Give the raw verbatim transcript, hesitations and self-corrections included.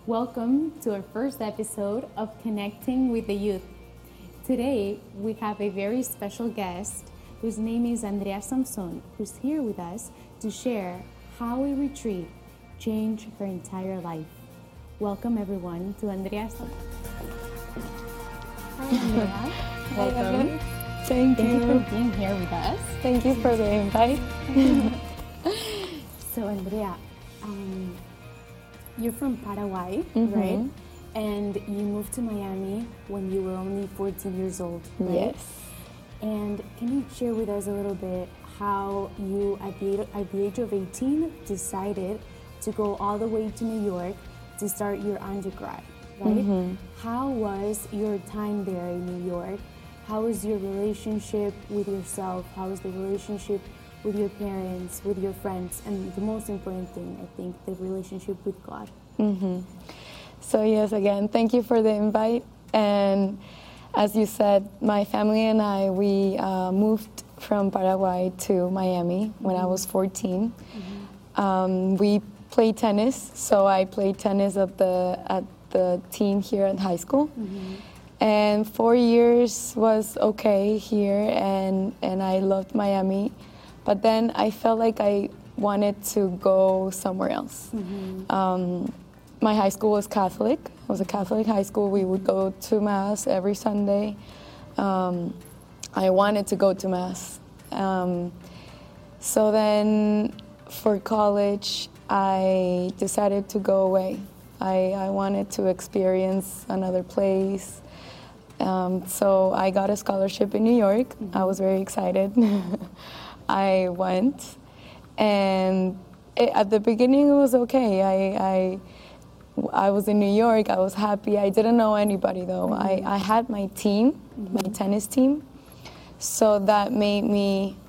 Welcome to our first episode of Connecting with the Youth. Today, we have a very special guest whose name is Andrea Samson, who's here with us to share how a retreat changed her entire life. Welcome, everyone, to Andrea Samson. Hi, Andrea. Welcome. Thank, Thank you for being here with us. Thank you for the invite. So, Andrea, um, you're from Paraguay, Mhm. right? And you moved to Miami when you were only fourteen years old, right? Yes. And can you share with us a little bit how you, at the, at the age of eighteen, decided to go all the way to New York to start your undergrad, right? Mhm. How was your time there in New York? How was your relationship with yourself? How was the relationship with your parents, with your friends, and the most important thing, I think, the relationship with God? Mhm. So yes, again, thank you for the invite. And as you said, my family and I, we uh, moved from Paraguay to Miami when I was fourteen. Um, we played tennis, so I played tennis at the at the team here at high school. And four years was okay here, and, and I loved Miami. But then I felt like I wanted to go somewhere else. Um, my high school was Catholic. It was a Catholic high school. We would go to Mass every Sunday. Um, I wanted to go to Mass. Um, so then for college, I decided to go away. I, I wanted to experience another place. Um, so I got a scholarship in New York. I was very excited. I went, and it, at the beginning it was okay. I, I, I was in New York. I was happy. I didn't know anybody though. I, I had my team, my tennis team, so that made me